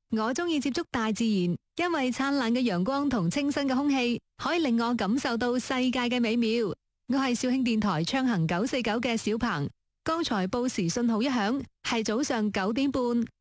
我中意接觸大自然，因為燦爛嘅陽光同清新嘅空氣可以令我感受到世界嘅美妙。我係肇慶電台暢行949嘅小鵬，剛才報時信號一響，係早上9點半。